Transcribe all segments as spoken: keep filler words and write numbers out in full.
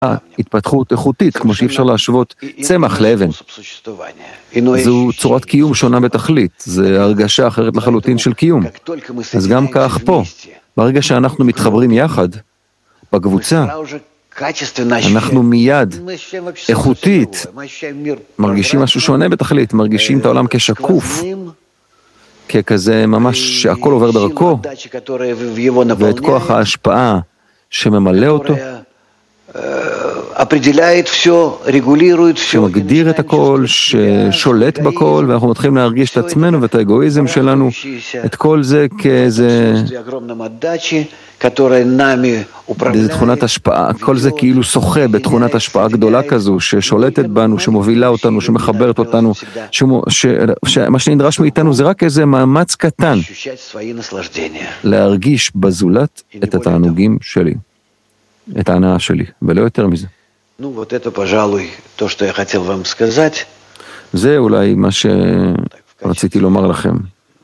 התפתחות איכותית, כמו שאי אפשר להשוות צמח לאבן. זו צורת קיום שונה בתכלית, זו הרגשה אחרת לחלוטין של קיום. אז גם כך פה, ברגע שאנחנו מתחברים יחד, בקבוצה, אנחנו מיד, איכותית, מרגישים משהו שונה בתכלית, מרגישים את העולם כשקוף, ככזה ממש שהכל עובר דרכו, ואת כוח ההשפעה שממלא אותו, שמגדיר את הכל, ששולט בכל, ואנחנו מתחילים להרגיש את עצמנו ואת האגואיזם שלנו, את כל זה כאיזה איזו תכונת השפעה, כל זה כאילו שוחה בתכונת השפעה גדולה כזו, ששולטת בנו, שמובילה אותנו, שמחברת אותנו, שמה שנדרש מאיתנו זה רק איזה מאמץ קטן, להרגיש בזולת את התענוגים שלי, את ההנאה שלי, ולא יותר מזה. זה אולי מה שרציתי לומר לכם.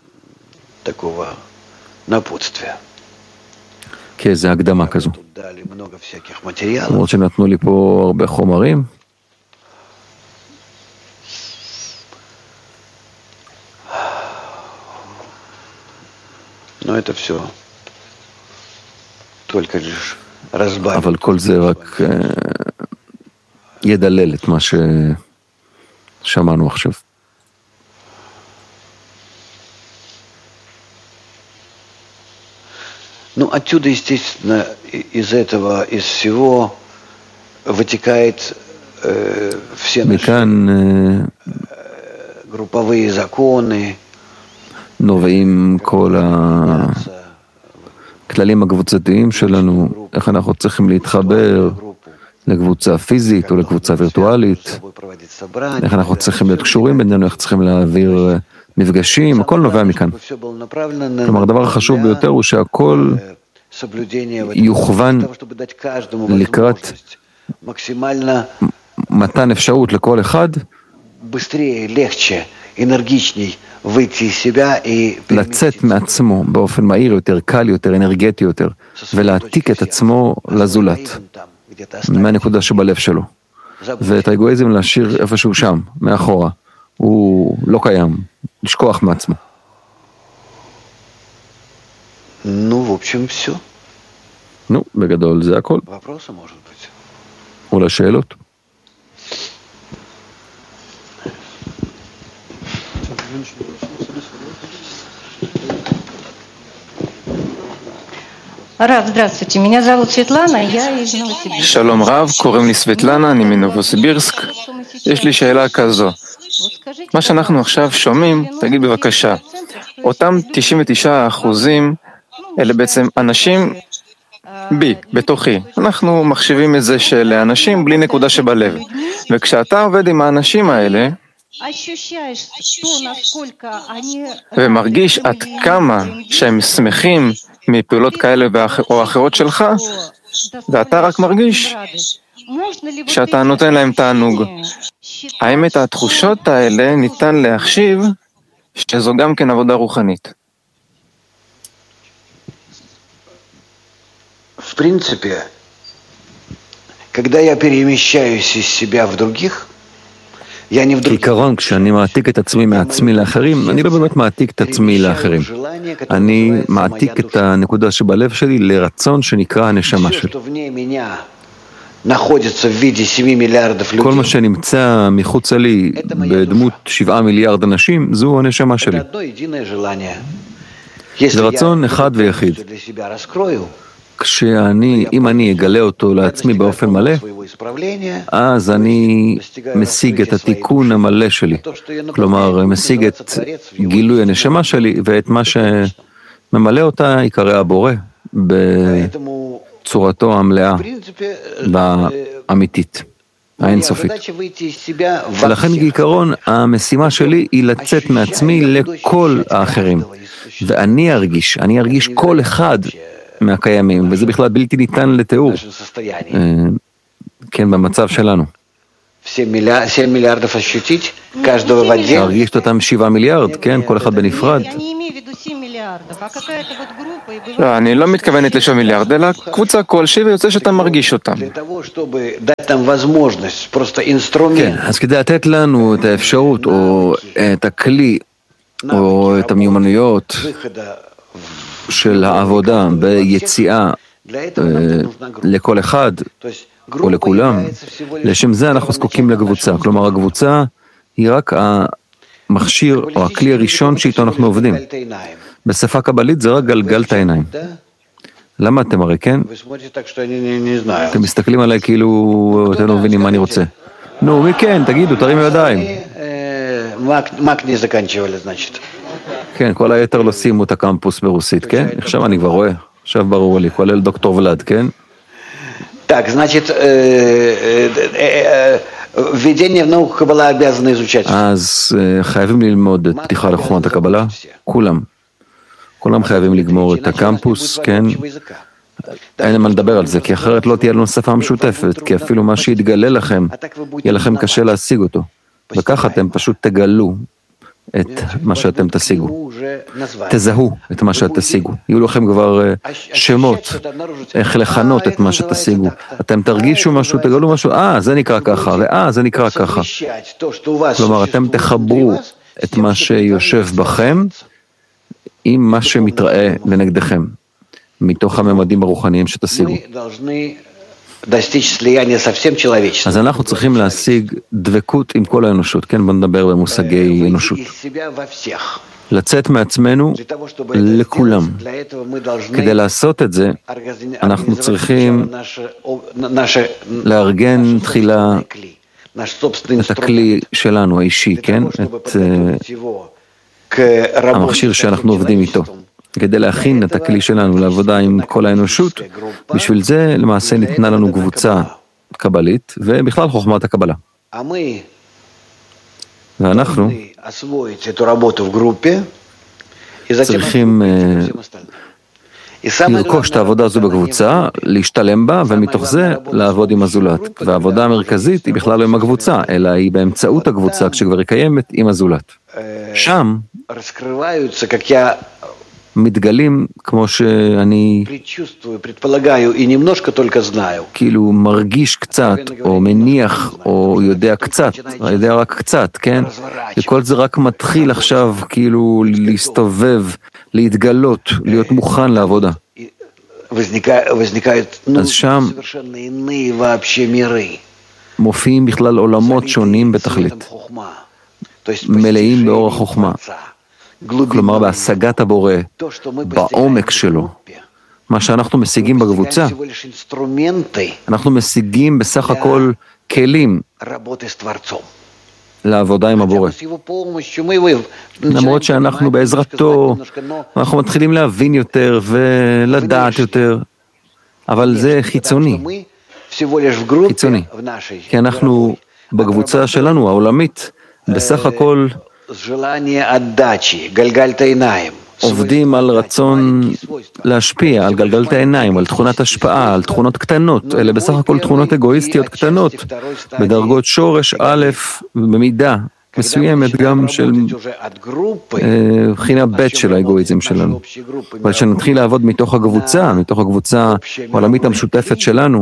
כאיזו הקדמה כזו. למרות שנתנו לי פה הרבה חומרים. אבל כל זה רק ידלל את מה ששמענו עכשיו. Ну, отсюда, естественно, из этого, из всего вытекает э, все наши э, групповые законы. נובעים כל הכללים הקבוצתיים שלנו, איך אנחנו צריכים להתחבר לקבוצה פיזית או לקבוצה וירטואלית, איך אנחנו צריכים להיות קשורים בינינו, איך צריכים להעביר מפגשים, הכל נובע מכאן. כלומר, הדבר החשוב ביותר הוא שהכל יוכוון לקראת מתן אפשרות לכל אחד לצאת מעצמו באופן מהיר יותר, קל יותר, אנרגטי יותר, ולהעתיק את עצמו לזולת, מהנקודה שבלב שלו. ואת האגואיזם להשאיר איפשהו שם, מאחורה. הוא לא קיים, לשכוח מעצמו. Ну, в общем, все. נו, בגדול זה הכל. Вопросы, может быть? אולי שאלות? Рав, здравствуйте, меня зовут Светлана, я из Новосибирска. שלום רב, קוראים לי סבטלנה, אני מנובוסיבירסק. יש לי שאלה כזו. מה שאנחנו עכשיו שומעים, תגיד בבקשה, אותם תשעים ותשעה אחוזים, אלה בעצם אנשים בי, בתוכי. אנחנו מחשיבים את זה של אנשים בלי נקודה שבלב. וכשאתה עובד עם האנשים האלה, ומרגיש עד כמה שהם שמחים מפעולות כאלה או אחרות שלך, ואתה רק מרגיש שאתה נותן להם תענוג. האם את התחושות האלה ניתן להחשיב שזו גם כן עבודה רוחנית? В принципе, когда я перемещаюсь из себя в других, כעיקרון, כשאני מעתיק את עצמי מעצמי לאחרים, אני לא באמת מעתיק את עצמי לאחרים. אני מעתיק את הנקודה שבלב שלי לרצון שנקרא הנשמה שלי. כל מה שנמצא מחוץ לי בדמות שבעה מיליארד אנשים, זו הנשמה שלי. זה רצון אחד ויחיד. כשאני, אם אני אגלה אותו לעצמי באופן מלא, אז אני משיג את התיקון המלא שלי. כלומר, משיג את גילוי הנשמה שלי, ואת מה שממלא אותה יקרא הבורא בצורתו המלאה והאמיתית, האינסופית. ולכן בעיקרון, המשימה שלי היא לצאת מעצמי לכל האחרים. ואני ארגיש, אני ארגיש כל אחד מהקיימים, וזה בכלל בלתי ניתן לתיאור. כן, במצב שלנו. להרגיש אותם שבעה מיליארד, כן, כל אחד בנפרד. לא, אני לא מתכוונת לשם מיליארד, אלא קבוצה כלשהי ויוצא שאתה מרגיש אותם. כן, אז כדי לתת לנו את האפשרות או את הכלי או את המיומנויות של העבודה ביציאה לכל אחד או לכולם, לשם זה אנחנו זקוקים לקבוצה. כלומר, הקבוצה היא רק המכשיר או הכלי הראשון שאיתו אנחנו עובדים. בשפה קבלית זה רק גלגלת העיניים. למה אתם הרי, כן? אתם מסתכלים עליי כאילו אתם לא מבינים מה אני רוצה. נו, מי כן? תגידו, תרימו ידיים. כן, כל היתר לא סיימו את הקמפוס ברוסית, כן? עכשיו אני כבר רואה. עכשיו ברור לי, כולל דוקטור ולד, כן? Так, значит, введение в науку Каббала обязаны изучать. אז חייבים ללמוד את פתיחה לחוכמת הקבלה, כולם. כולם חייבים לגמור את הקמפוס, כן? אין למה לדבר על זה, כי אחרת לא תהיה לנו שפה משותפת, כי אפילו מה שיתגלה לכם, יהיה לכם קשה להשיג אותו. וככה אתם פשוט תגלו את מה שאתם תשיגו. תזהו את מה שתשיגו. יהיו לכם כבר שמות, איך לכנות את מה שתשיגו. אתם תרגישו משהו, תגלו משהו, אה, זה נקרא ככה, ואה, זה נקרא ככה. כלומר, אתם תחברו את מה שיושב בכם עם מה שמתראה לנגדכם, מתוך הממדים הרוחניים שתשיגו. אז אנחנו צריכים להשיג דבקות עם כל האנושות, כן? בוא נדבר במושגי אנושות. לצאת מעצמנו לכולם. כדי לעשות את זה, אנחנו צריכים לארגן תחילה את הכלי שלנו, האישי, כן? את המכשיר שאנחנו עובדים איתו. כדי להכין את הכלי שלנו לעבודה עם כל האנושות, בשביל זה למעשה ניתנה לנו קבוצה קבלית, ובכלל חוכמת הקבלה. ואנחנו צריכים לרכוש את העבודה הזו בקבוצה, להשתלם בה, ומתוך זה לעבוד עם הזולת. והעבודה המרכזית היא בכלל לא עם הקבוצה, אלא היא באמצעות הקבוצה, כשכבר היא קיימת עם הזולת. שם מתגלים, כמו שאני כאילו מרגיש קצת, או מניח, או יודע קצת, יודע רק קצת, כן? וכל זה רק מתחיל עכשיו כאילו להסתובב, להתגלות, להיות מוכן לעבודה. אז שם מופיעים בכלל עולמות שונים בתכלית, מלאים באור החוכמה. כלומר, בהשגת הבורא, בעומק שלו. מה שאנחנו משיגים בקבוצה, אנחנו משיגים בסך הכל כלים לעבודה עם הבורא. למרות שאנחנו בעזרתו, אנחנו מתחילים להבין יותר ולדעת יותר, אבל זה חיצוני. חיצוני. כי אנחנו בקבוצה שלנו, העולמית, בסך הכל עובדים על רצון להשפיע, על גלגלת העיניים, על תכונת השפעה, על תכונות קטנות, אלה בסך הכל תכונות אגואיסטיות קטנות, בדרגות שורש א', במידה מסוימת גם של בחינה ב' של האגואיזם שלנו. אבל כשנתחיל לעבוד מתוך הקבוצה, מתוך הקבוצה העולמית המשותפת שלנו,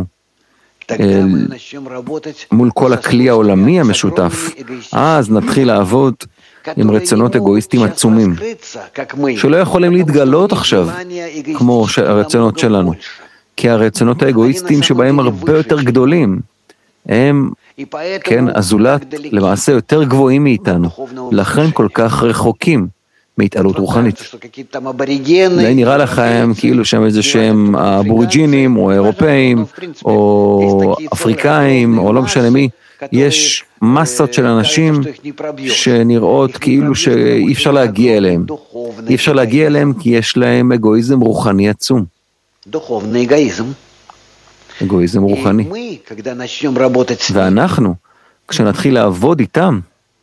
מול כל הכלי העולמי המשותף, אז נתחיל לעבוד עם רצונות אגואיסטיים עצומים, שלא יכולים להתגלות עכשיו, כמו הרצונות שלנו, כי הרצונות האגואיסטיים שבהם הרבה יותר גדולים, הם, כן, הזולת, למעשה יותר גבוהים מאיתנו, לכן כל כך רחוקים מהתעלות רוחנית. אולי נראה לכם כאילו שהם איזה שהם האבוריג'ינים, או האירופאים, או אפריקאים, או לא משנה מי, יש מסות של אנשים שנראות כאילו שאי אפשר להגיע אליהם. אי אפשר להגיע אליהם כי יש להם אגואיזם רוחני עצום. אגואיזם רוחני. ואנחנו, כשנתחיל לעבוד איתם,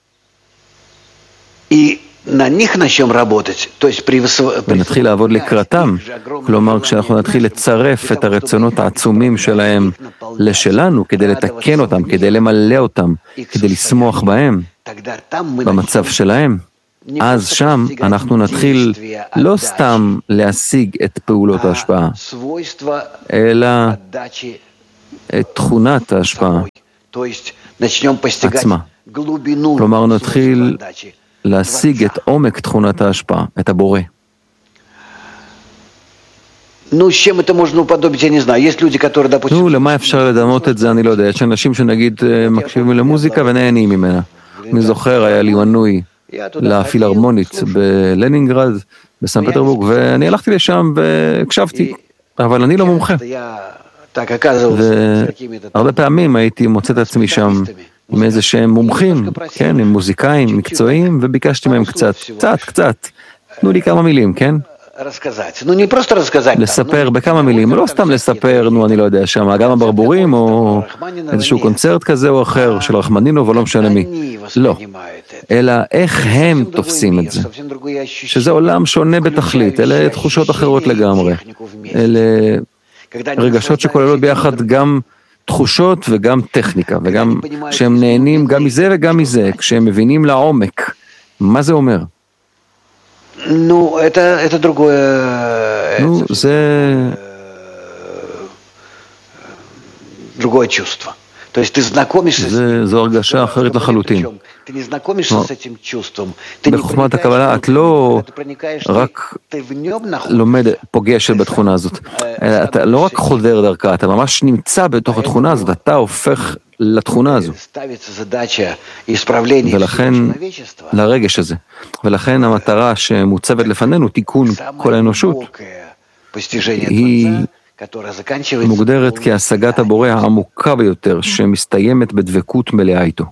ונתחיל לעבוד לקראתם, כלומר כשאנחנו נתחיל לצרף את הרצונות העצומים שלהם לשלנו, כדי לתקן אותם, כדי למלא אותם, כדי לשמוח בהם, במצב שלהם, אז שם אנחנו נתחיל לא סתם להשיג את פעולות ההשפעה, אלא את תכונת ההשפעה עצמה. כלומר, נתחיל להשיג את עומק תכונת ההשפעה, את הבורא. נו, למה אפשר לדמות את זה? אני לא יודע. יש אנשים שנגיד מקשיבים למוזיקה ונהנים ממנה. אני זוכר, היה לי מנוי לפילהרמונית בלנינגרד, בסן פטרבורג, ואני הלכתי לשם והקשבתי, אבל אני לא מומחה. והרבה פעמים הייתי מוצא את עצמי שם עם איזה שהם מומחים, כן, עם מוזיקאים מקצועיים, וביקשתי מהם קצת, קצת, קצת. תנו לי כמה מילים, כן? לספר בכמה מילים, לא סתם לספר, נו אני לא יודע, שם אגם הברבורים או איזשהו קונצרט כזה או אחר של רחמנינוב או לא משנה מי, לא, אלא איך הם תופסים את זה, שזה עולם שונה בתכלית, אלה תחושות אחרות לגמרי, אלה רגשות שכוללות ביחד גם תחושות וגם טכניקה, וגם שהם נהנים גם מזה וגם מזה, כשהם מבינים לעומק, מה זה אומר? Ну, это, это другое... Ну, это... другое чувство. То есть ты знакомишься с ним. זו הרגשה אחרת לחלוטין. Ты не знакомишься с этим чувством. Ты не בחוכמת הקבלה את לא רק לומד, פוגש בתכונה הזאת. אתה לא רק חודר דרכה, אתה ממש נמצא בתוך התכונה הזאת, אתה הופך לתכונה הזו. ולכן, לרגש הזה. ולכן המטרה שמוצבת לפנינו, תיקון כל האנושות, היא מוגדרת כהשגת הבורא העמוקה ביותר, שמסתיימת בדבקות מלאה איתו.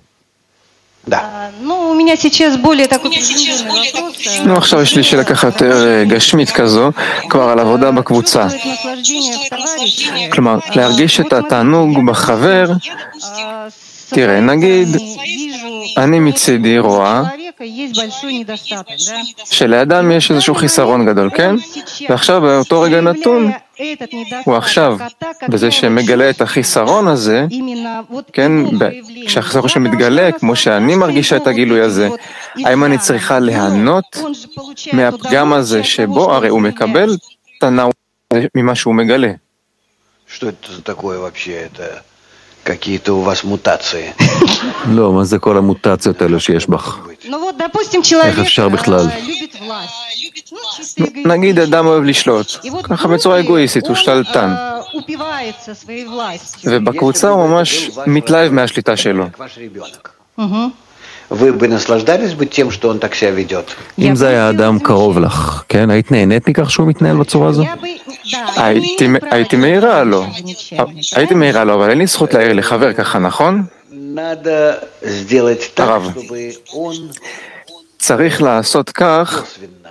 נו, עכשיו יש לי שאלה ככה יותר גשמית כזו, כבר על עבודה בקבוצה. כלומר, להרגיש את התענוג בחבר, תראה, נגיד, אני מצידי רואה שלאדם יש איזשהו חיסרון גדול, כן? ועכשיו באותו רגע נתון, הוא עכשיו, בזה שמגלה את החיסרון הזה, כן, כשהחיסרון שמתגלה, כמו שאני מרגישה את הגילוי הזה, האם אני צריכה להנות מהפגם הזה שבו הרי הוא מקבל תנאו ממה שהוא מגלה? Что это такое вообще? Это какие-то у вас мутации? לא, מה זה כל המוטציות האלה שיש בך? איך אפשר בכלל? נגיד אדם אוהב לשלוט, ככה בצורה אגואיסטית, הוא שתלטן. ובקבוצה הוא ממש מתלהב מהשליטה שלו. אם זה היה אדם קרוב לך, כן? היית נהנית מכך שהוא מתנהל בצורה הזו? הייתי מהירה לו. הייתי מהירה לו, אבל אין לי זכות להעיר לחבר ככה, נכון? הרב, צריך לעשות כך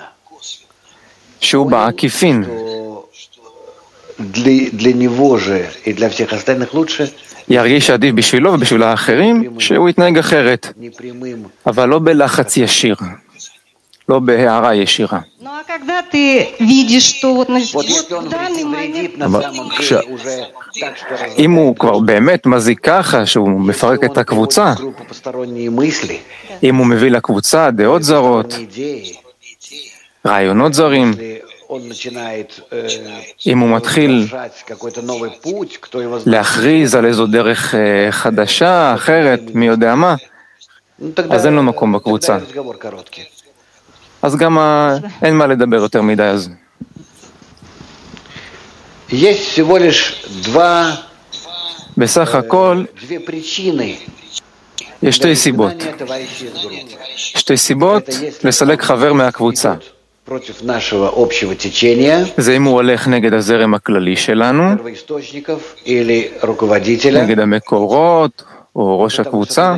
שהוא בעקיפין. ירגיש עדיף בשבילו ובשביל האחרים שהוא יתנהג אחרת, אבל לא בלחץ ישיר, לא בהערה ישירה. אם הוא כבר באמת מזיק ככה שהוא מפרק את הקבוצה, אם הוא מביא לקבוצה דעות זרות, רעיונות זרים, אם הוא מתחיל להכריז על איזו דרך חדשה, אחרת, מי יודע מה, אז אין לו מקום בקבוצה. אז גם אין מה לדבר יותר מדי אז. בסך הכל, יש שתי סיבות. שתי סיבות לסלק חבר מהקבוצה. זה אם הוא הולך נגד הזרם הכללי שלנו, נגד המקורות, או ראש הקבוצה,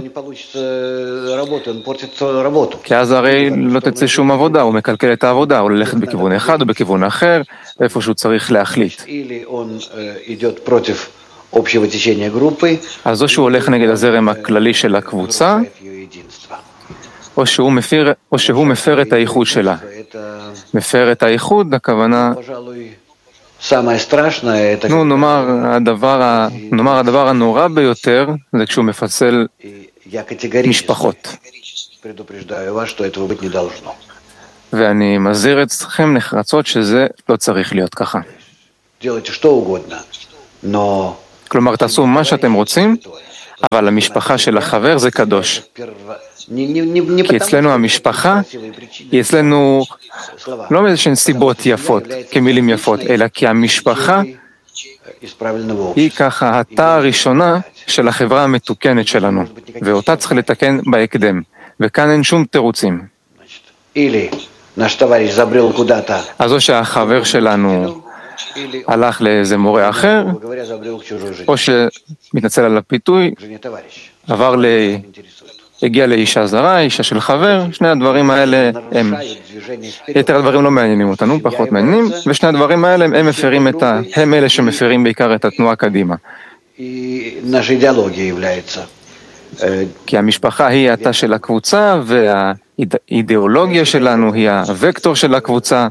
כי אז הרי לא תצא שום עבודה, הוא מקלקל את העבודה, הוא ללכת בכיוון אחד או בכיוון אחר, איפה שהוא צריך להחליט. אז או שהוא הולך נגד הזרם הכללי של הקבוצה, או שהוא מפר, או שהוא מפר את הייחוד שלה. מפר את הייחוד, הכוונה, נו, נאמר, הדבר, נאמר, הדבר הנורא ביותר זה כשהוא מפצל משפחות. ואני מזהיר אתכם נחרצות שזה לא צריך להיות ככה. כלומר, תעשו מה שאתם רוצים, אבל המשפחה של החבר זה קדוש. כי אצלנו המשפחה, היא אצלנו לא מאיזשהן סיבות יפות, כמילים יפות, אלא כי המשפחה היא ככה התא הראשונה של החברה המתוקנת שלנו, ואותה צריך לתקן בהקדם, וכאן אין שום תירוצים. אז או שהחבר שלנו הלך לאיזה מורה אחר, או שמתנצל על הפיתוי, עבר ל... הגיע לאישה זרה, אישה של חבר, שני הדברים האלה הם, יתר הדברים לא מעניינים אותנו, פחות מעניינים, ושני הדברים האלה הם מפרים את ה... הם אלה שמפרים בעיקר את התנועה קדימה. כי המשפחה היא התא של הקבוצה, והאידיאולוגיה שלנו היא הוקטור של הקבוצה.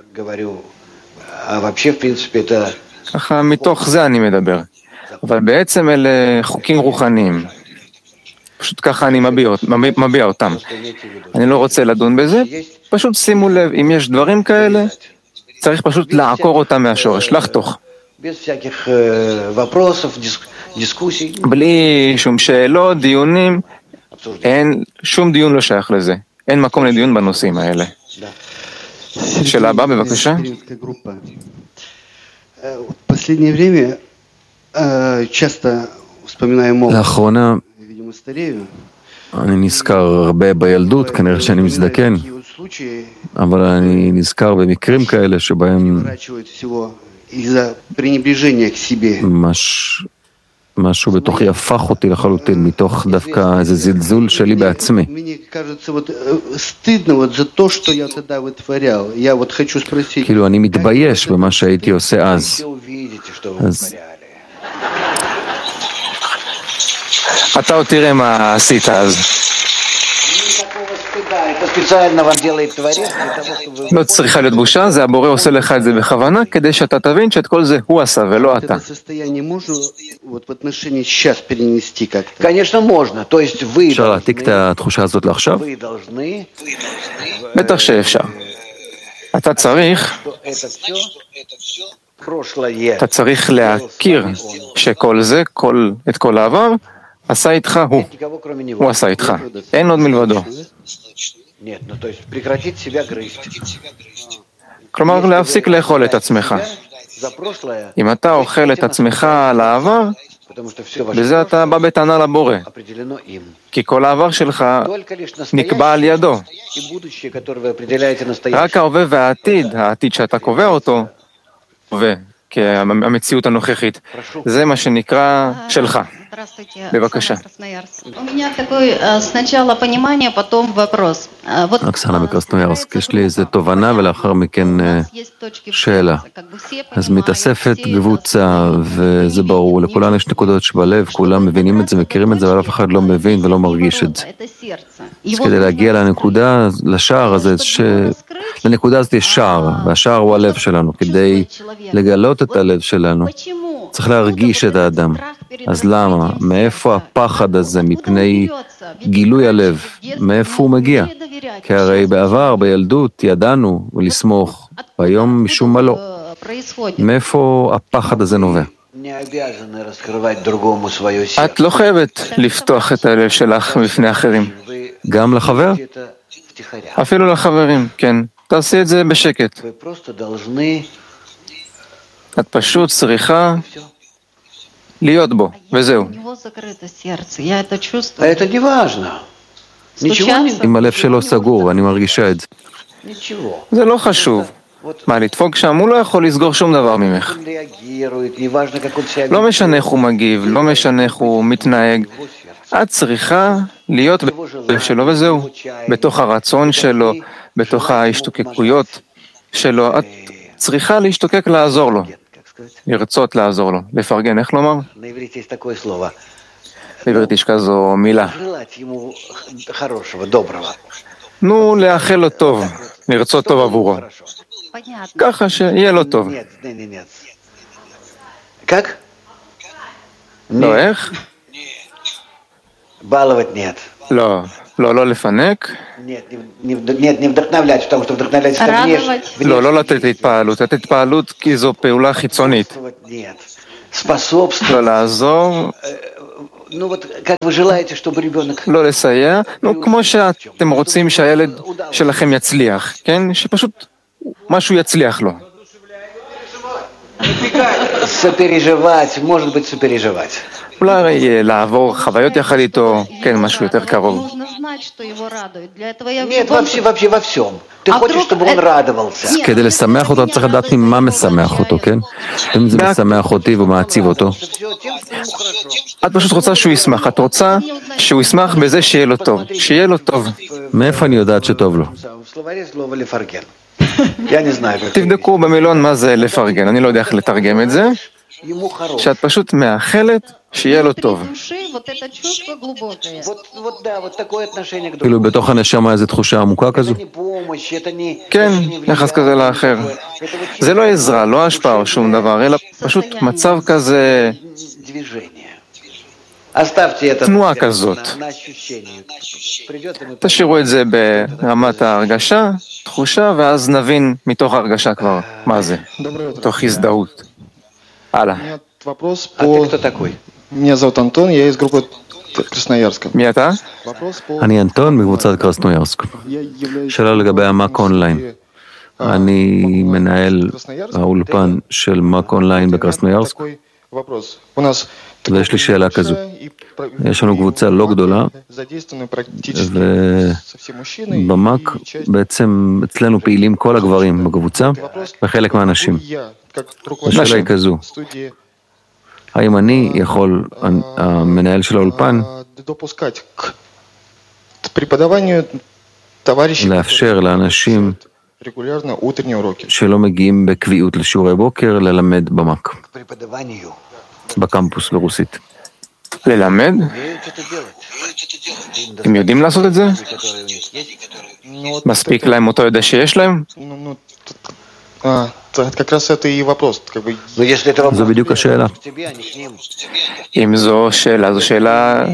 ככה, מתוך זה אני מדבר. אבל בעצם אלה חוקים רוחניים. פשוט ככה אני מביע, מביע אותם. אני לא רוצה לדון בזה, פשוט שימו לב, אם יש דברים כאלה, צריך פשוט לעקור אותם מהשורש, לחתוך. בלי שום שאלות, דיונים, אין, שום דיון לא שייך לזה. אין מקום לדיון בנושאים האלה. שאלה הבאה, בבקשה. לאחרונה, אני נזכר הרבה בילדות, כנראה שאני מזדקן, אבל אני נזכר במקרים כאלה שבהם מש... משהו בתוכי הפך אותי לחלוטין, מתוך דווקא איזה זלזול שלי בעצמי. כאילו אני מתבייש במה שהייתי עושה אז. אז... אתה עוד תראה מה עשית אז. לא צריכה להיות בושה, זה הבורא עושה לך את זה בכוונה, כדי שאתה תבין שאת כל זה הוא עשה ולא אתה. אפשר להעתיק את התחושה הזאת לעכשיו? בטח שאפשר. אתה צריך, אתה צריך להכיר שכל זה, כל, את כל העבר, עשה איתך הוא. הוא עשה איתך. אין עוד מלבדו. כלומר, להפסיק לאכול את עצמך. אם אתה אוכל את עצמך על העבר, בזה אתה בא בטענה לבורא. כי כל העבר שלך נקבע על ידו. רק ההווה והעתיד, העתיד שאתה קובע אותו, והמציאות הנוכחית, זה מה שנקרא שלך. בבקשה. אוקסנה מקרסנוירסק, יש לי איזו תובנה ולאחר מכן שאלה. אז מתאספת קבוצה, וזה ברור, לכולם יש נקודות שבלב, כולם מבינים את זה, מכירים את זה, אבל אף אחד לא מבין ולא מרגיש את זה. אז כדי להגיע לנקודה, לשער הזה, ש... לנקודה הזאת יש שער, והשער הוא הלב שלנו. כדי לגלות את הלב שלנו, צריך להרגיש את האדם. אז למה? מאיפה הפחד הזה מפני גילוי הלב? מאיפה הוא מגיע? כי הרי בעבר, בילדות, ידענו ולסמוך, והיום משום מה לא. מאיפה הפחד הזה נובע? את לא חייבת לפתוח את הלב שלך בפני אחרים. גם לחבר? אפילו לחברים, כן. תעשי את זה בשקט. את פשוט צריכה להיות בו, וזהו. אם הלב שלו סגור, אני מרגישה את זה. זה לא חשוב. מה, לדפוק שם? הוא לא יכול לסגור שום דבר ממך. לא משנה איך הוא מגיב, לא משנה איך הוא מתנהג. את צריכה להיות בלב שלו, וזהו. בתוך הרצון שלו, בתוך ההשתוקקויות שלו. את צריכה להשתוקק לעזור לו. לרצות לעזור לו. לפרגן, איך לומר? בעברית יש כזו מילה. נו, לאחל לו טוב, לרצות טוב עבורו. ככה שיהיה לו טוב. לא, איך? לא, לא, לא לפנק. לא, לא לתת התפעלות. לתת התפעלות כי זו פעולה חיצונית. לא לעזור. לא לסייע. נו, כמו שאתם רוצים שהילד שלכם יצליח, כן? שפשוט משהו יצליח לו. Сопереживать, может быть, сопереживать. אולי לעבור חוויות יחד איתו, כן, משהו יותר קרוב. Нет, вообще, вообще во всем. Ты хочешь, чтобы он радовался. כדי לשמח אותו, צריך לדעת מה משמח אותו, כן? אם זה משמח אותי ומעציב אותו. את פשוט רוצה שהוא ישמח, את רוצה שהוא ישמח בזה שיהיה לו טוב, שיהיה לו טוב. מאיפה אני יודעת שטוב לו? תבדקו במילון מה זה לפרגן, אני לא יודע איך לתרגם את זה, שאת פשוט מאחלת שיהיה לו טוב. כאילו בתוך הנשמה איזו תחושה עמוקה כזו? כן, יחס כזה לאחר. זה לא עזרה, לא השפעה או שום דבר, אלא פשוט מצב כזה, תנועה כזאת. תשאירו את זה ברמת ההרגשה, תחושה, ואז נבין מתוך ההרגשה כבר מה זה, תוך הזדהות. הלאה. Меня зовут Антон, я из группы Красноярска. מי אתה? אני אנטון מקבוצת קרסנוירסק. שאלה לגבי המאק אונליין. אני מנהל האולפן של מאק אונליין בקרסנוירסק. ויש לי שאלה כזו. יש לנו קבוצה לא גדולה, ובמאק בעצם אצלנו פעילים כל הגברים בקבוצה, וחלק מהאנשים. השאלה היא כזו. האם אני יכול, המנהל של האולפן, לאפשר לאנשים שלא מגיעים בקביעות לשיעורי בוקר, ללמד במאק, בקמפוס ברוסית? ללמד? הם יודעים לעשות את זה? מספיק להם אותו ידע שיש להם? זו בדיוק השאלה. אם זו שאלה, זו שאלה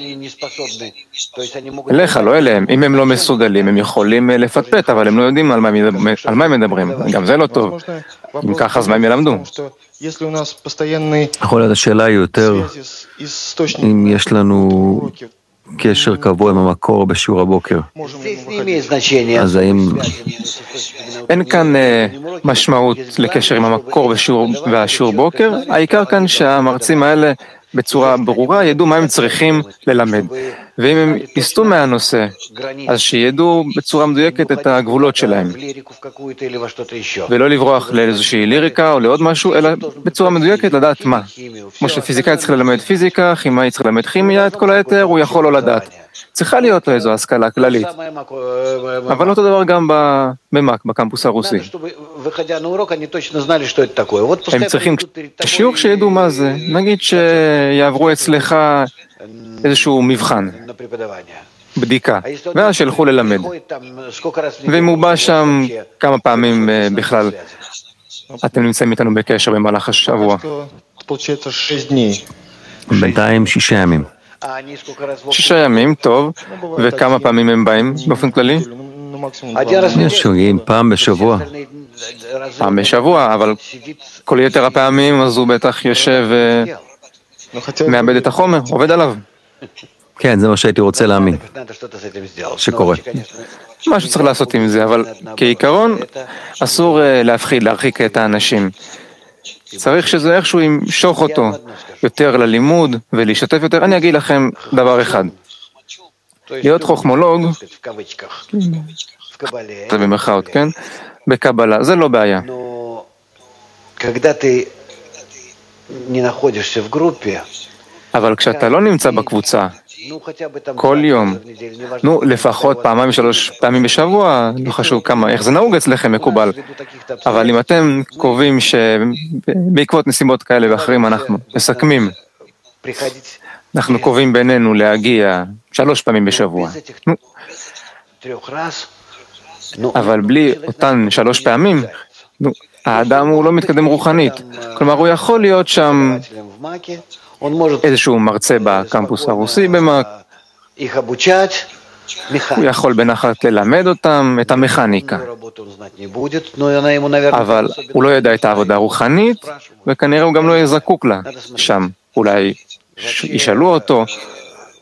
אליך, לא אליהם. אם הם לא מסוגלים, הם יכולים לפטפט, אבל הם לא יודעים על מה הם מדברים. גם זה לא טוב. אם ככה, אז מה הם ילמדו? יכול להיות, השאלה היא יותר, אם יש לנו קשר קבוע עם המקור בשיעור הבוקר. אז האם... אין כאן משמעות לקשר עם המקור והשיעור בוקר, העיקר כאן שהמרצים האלה בצורה ברורה ידעו מה הם צריכים ללמד. ואם הם יסטו מהנושא, אז שידעו בצורה מדויקת את הגבולות שלהם. ולא לברוח לאיזושהי ליריקה או לעוד משהו, אלא בצורה מדויקת לדעת מה. כמו שפיזיקאי צריך ללמד פיזיקה, כימאי צריך ללמד כימיה, את כל היתר הוא יכול לא לדעת. צריכה להיות לו איזו השכלה כללית. אבל אותו דבר גם במאק, בקמפוס הרוסי. הם צריכים את השיעור שידעו מה זה. נגיד שיעברו אצלך איזשהו מבחן, בדיקה, ואז שילכו ללמד. ואם הוא בא שם כמה פעמים בכלל, אתם נמצאים איתנו בקשר במהלך השבוע. בינתיים שישה ימים. שישה ימים, טוב, וכמה פעמים הם באים באופן כללי? יש שוגעים פעם בשבוע. פעם בשבוע, אבל כל יתר הפעמים אז הוא בטח יושב ומאבד את החומר, עובד עליו. כן, זה מה שהייתי רוצה להאמין, שקורה. משהו צריך לעשות עם זה, אבל כעיקרון אסור להפחיד, להרחיק את האנשים. צריך שזה איכשהו ימשוך אותו יותר ללימוד ולהשתתף יותר. אני אגיד לכם דבר אחד. להיות חוכמולוג, זה במרכאות, כן? בקבלה, זה לא בעיה. אבל כשאתה לא נמצא בקבוצה, כל יום, נו, לפחות פעמיים, שלוש פעמים בשבוע, לא חשוב כמה, איך זה נהוג אצלכם מקובל. אבל אם אתם קובעים שבעקבות נסיבות כאלה ואחרים אנחנו מסכמים, אנחנו קובעים בינינו להגיע שלוש פעמים בשבוע. נו, אבל בלי אותן שלוש פעמים, נו, האדם הוא לא מתקדם רוחנית. כלומר, הוא יכול להיות שם איזשהו מרצה בקמפוס הרוסי במאק, הוא יכול בנחת ללמד אותם את המכניקה. אבל הוא לא ידע את העבודה הרוחנית, וכנראה הוא גם לא יהיה זקוק לה שם. אולי ישאלו אותו,